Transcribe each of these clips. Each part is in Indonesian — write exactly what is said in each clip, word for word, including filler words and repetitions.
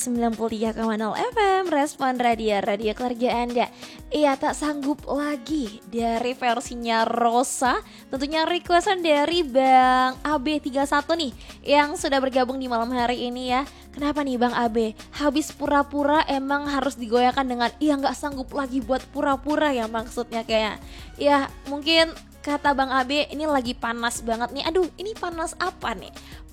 sembilan puluh tiga koma nol F M Respon Radio, radio keluarga Anda. Iya, tak sanggup lagi dari versinya Rosa. Tentunya requestan dari Bang A B tiga puluh satu nih, yang sudah bergabung di malam hari ini ya. Kenapa nih Bang A B? Habis pura-pura emang harus digoyahkan dengan iya gak sanggup lagi buat pura-pura ya, maksudnya kayak ya mungkin kata Bang A B ini lagi panas banget nih. Aduh, ini panas apa nih?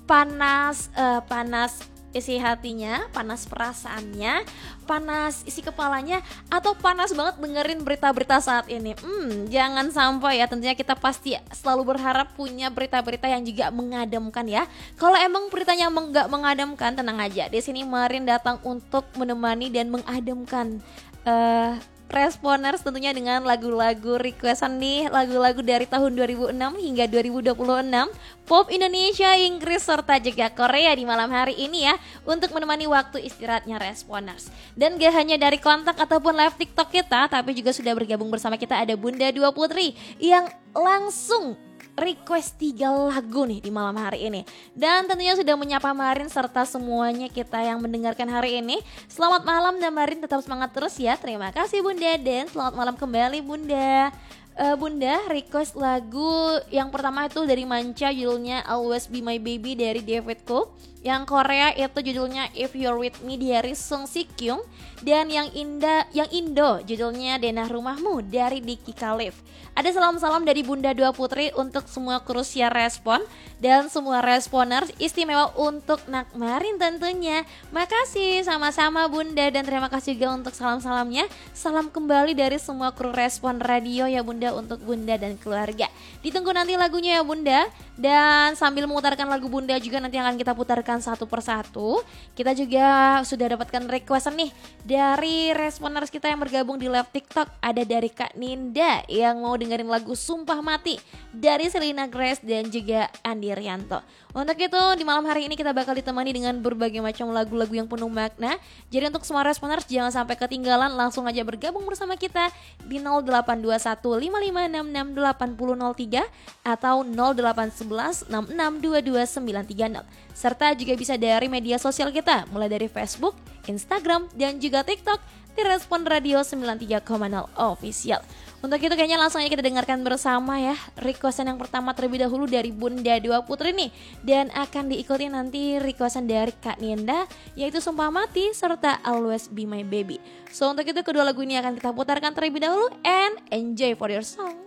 Panas, uh, panas isi hatinya, panas perasaannya, panas isi kepalanya, atau panas banget dengerin berita-berita saat ini. Hmm, jangan sampai ya, tentunya kita pasti selalu berharap punya berita-berita yang juga mengademkan ya. Kalau emang beritanya nggak mengademkan, tenang aja. Di sini Marin datang untuk menemani dan mengademkan uh, Responers tentunya dengan lagu-lagu requestan nih, lagu-lagu dari tahun dua ribu enam hingga dua ribu dua puluh enam, pop Indonesia, Inggris, serta juga Korea di malam hari ini ya, untuk menemani waktu istirahatnya Responers. Dan gak hanya dari kontak ataupun live TikTok kita, tapi juga sudah bergabung bersama kita ada Bunda Dua Putri yang langsung request tiga lagu nih di malam hari ini. Dan tentunya sudah menyapa Marin serta semuanya kita yang mendengarkan hari ini. Selamat malam dan Marin tetap semangat terus ya. Terima kasih Bunda, dan selamat malam kembali Bunda. uh, Bunda request lagu yang pertama itu dari Manca, judulnya Always Be My Baby dari David Cook. Yang Korea itu judulnya If You're With Me dari Song Si Kyung. Dan yang Indah, yang Indo judulnya Denah Rumahmu dari Diki Khalif. Ada salam-salam dari Bunda Dua Putri untuk semua kru siar Respon dan semua Responers, istimewa untuk Nak Marin tentunya. Makasih sama-sama Bunda, dan terima kasih juga untuk salam-salamnya. Salam kembali dari semua kru Respon Radio ya Bunda, untuk Bunda dan keluarga. Ditunggu nanti lagunya ya Bunda. Dan sambil memutarkan lagu Bunda juga nanti akan kita putarkan satu persatu. Kita juga sudah dapatkan requestan nih dari Responers kita yang bergabung di live TikTok. Ada dari Kak Ninda yang mau dengerin lagu Sumpah Mati dari Selena Grace dan juga Andi Rianto. Untuk itu di malam hari ini kita bakal ditemani dengan berbagai macam lagu-lagu yang penuh makna. Jadi untuk semua Responers jangan sampai ketinggalan, langsung aja bergabung bersama kita di nol delapan dua satu lima lima enam enam delapan nol nol tiga atau nol delapan satu satu enam enam dua dua sembilan tiga nol. Serta juga bisa dari media sosial kita, mulai dari Facebook, Instagram, dan juga TikTok di Respon Radio sembilan puluh tiga koma nol Official. Untuk itu kayaknya langsung aja kita dengarkan bersama ya requestan yang pertama terlebih dahulu dari Bunda Dua Putri nih. Dan akan diikuti nanti requestan dari Kak Ninda, yaitu Sumpah Mati serta Always Be My Baby. So untuk itu kedua lagu ini akan kita putarkan terlebih dahulu, and enjoy for your song.